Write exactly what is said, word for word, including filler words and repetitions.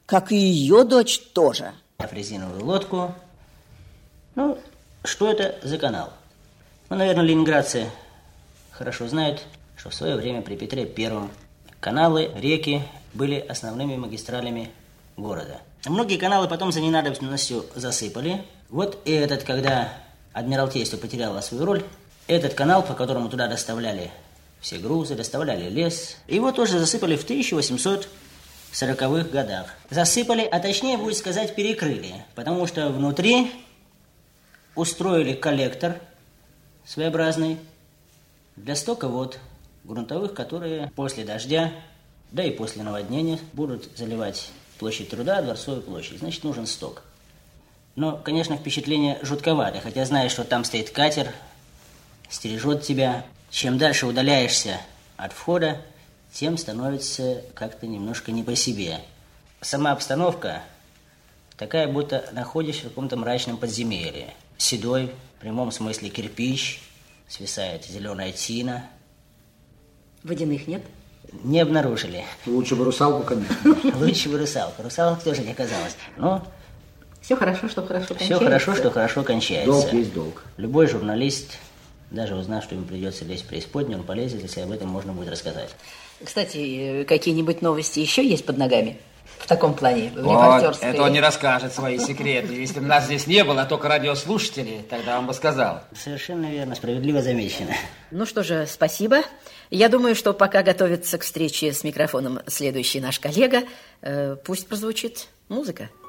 Как и ее дочь тоже. В резиновую лодку. Ну, что это за канал? Ну, наверное, ленинградцы хорошо знают, что в свое время при Петре Первом каналы, реки были основными магистралями города. Многие каналы потом за ненадобностью засыпали. Вот и этот, когда Адмиралтейство потеряло свою роль, этот канал, по которому туда доставляли все грузы, доставляли лес, его тоже засыпали в тысяча восемьсот сороковых годах. Засыпали, а точнее будет сказать перекрыли, потому что внутри устроили коллектор своеобразный для стока вод грунтовых, которые после дождя, да и после наводнения будут заливать площадь Труда, Дворцовую площадь. Значит, нужен сток. Но, конечно, впечатление жутковато, хотя знаешь, что там стоит катер, стережет тебя. Чем дальше удаляешься от входа, тем становится как-то немножко не по себе. Сама обстановка такая, будто находишься в каком-то мрачном подземелье. Седой, в прямом смысле кирпич, свисает зеленая тина. Водяных нет? Не обнаружили. Лучше бы русалку, конечно. Лучше бы русалку. Русалок тоже не оказалось. Но все хорошо, что хорошо кончается. Все хорошо, что хорошо кончается. Долг есть долг. Любой журналист, даже узнав, что ему придется лезть в преисподнюю, он полезет, если об этом можно будет рассказать. Кстати, какие-нибудь новости еще есть под ногами? В таком плане, в вот, репортерской. это он не расскажет свои секреты. Если бы нас здесь не было, а только радиослушатели, тогда он бы сказал. Совершенно верно, справедливо замечено. Ну что же, спасибо. Я думаю, что пока готовится к встрече с микрофоном следующий наш коллега, э, пусть прозвучит музыка.